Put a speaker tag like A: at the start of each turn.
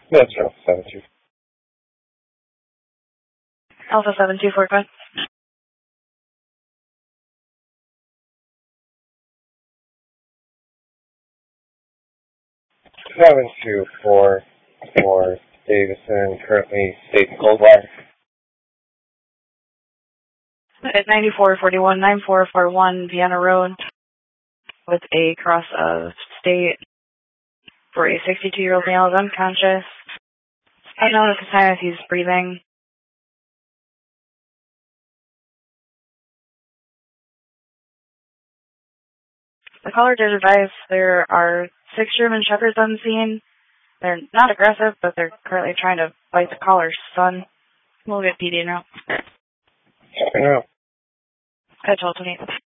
A: That's Alpha 72.
B: Alpha 7245.
A: 724 for Davison, currently states Goldwire.
B: At 9441, 9441 Vienna Road with a cross of state for a 62-year-old male is unconscious. Unknown at the time if he's breathing. The caller did advise there are 6 German Shepherds on scene. They're not aggressive, but they're currently trying to bite the caller's son. We'll get PD now.
A: Copy now.
B: At 1228.